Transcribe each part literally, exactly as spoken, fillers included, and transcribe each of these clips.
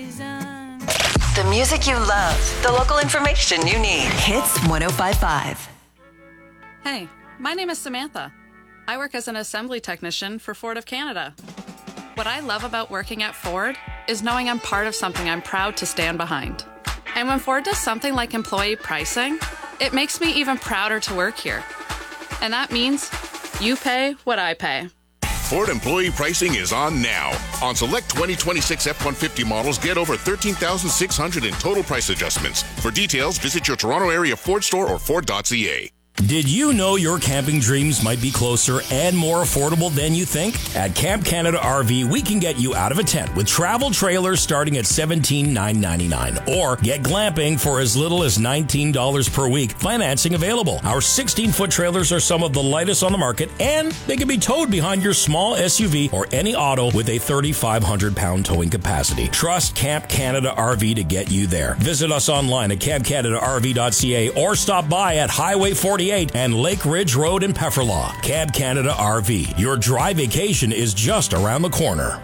The music you love, the local information you need. Hits one oh five point five. Hey, my name is Samantha. I work as an assembly technician for Ford of Canada. What I love about working at Ford is knowing I'm part of something I'm proud to stand behind. And when Ford does something like employee pricing, it makes me even prouder to work here. And that means you pay what I pay. Ford employee pricing is on now. On select twenty twenty-six F one fifty models, get over thirteen thousand six hundred dollars in total price adjustments. For details, visit your Toronto area Ford store or Ford dot C A. Did you know your camping dreams might be closer and more affordable than you think? At Camp Canada R V, we can get you out of a tent with travel trailers starting at seventeen thousand nine hundred ninety-nine dollars. Or get glamping for as little as nineteen dollars per week. Financing available. Our sixteen-foot trailers are some of the lightest on the market, and they can be towed behind your small S U V or any auto with a thirty-five hundred pound towing capacity. Trust Camp Canada R V to get you there. Visit us online at camp canada r v dot c a or stop by at Highway forty-eight and Lake Ridge Road in Pefferlaw. Camp Canada R V. Your dry vacation is just around the corner.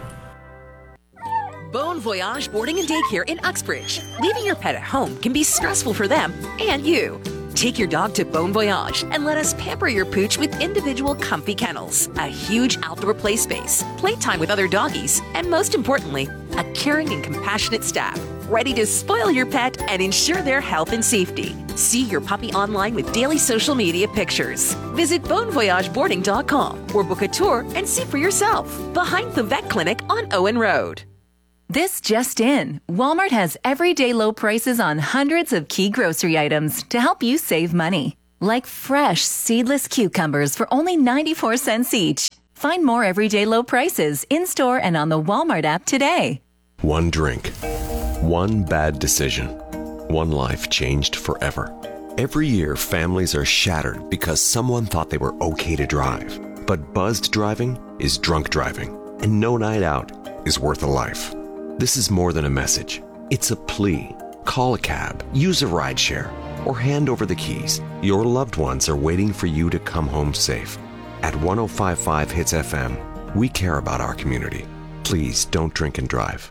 Bon Voyage Boarding and Daycare in Uxbridge. Leaving your pet at home can be stressful for them and you. Take your dog to Bon Voyage and let us pamper your pooch with individual comfy kennels, a huge outdoor play space, playtime with other doggies, and most importantly, a caring and compassionate staff ready to spoil your pet and ensure their health and safety. See your puppy online with daily social media pictures. Visit bon voyage boarding dot com or book a tour and see for yourself. Behind the vet clinic on Owen Road. This just in. Walmart has everyday low prices on hundreds of key grocery items to help you save money. Like fresh, seedless cucumbers for only ninety-four cents each. Find more everyday low prices in-store and on the Walmart app today. One drink. One bad decision. One life changed forever. Every year, families are shattered because someone thought they were okay to drive. But buzzed driving is drunk driving, and no night out is worth a life. This is more than a message. It's a plea. Call a cab, use a rideshare, or hand over the keys. Your loved ones are waiting for you to come home safe. At one oh five point five Hits F M, we care about our community. Please don't drink and drive.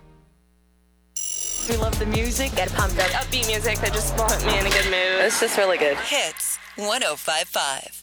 We love the music. Get pumped up. Upbeat music that just put me in a good mood. It's just really good. Hits one oh five point five.